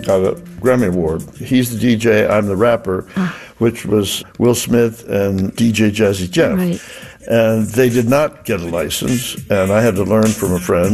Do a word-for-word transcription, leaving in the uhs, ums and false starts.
got a Grammy Award. He's the D J, I'm the rapper, ah. which was Will Smith and D J Jazzy Jeff. Right. And they did not get a license, and I had to learn from a friend.